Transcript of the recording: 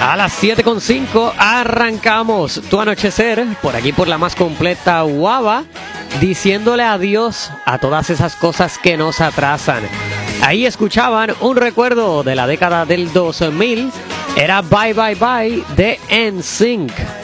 A las 7:05 arrancamos tu anochecer por aquí por la más completa Guava, diciéndole adiós a todas esas cosas que nos atrasan. Ahí escuchaban un recuerdo de la década del 2000, era Bye Bye Bye de NSYNC.